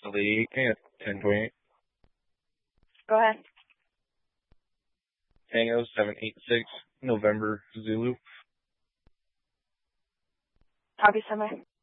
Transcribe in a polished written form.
Lady 8 at 1028. Go ahead. Tango 786, November Zulu. Copy, Semi.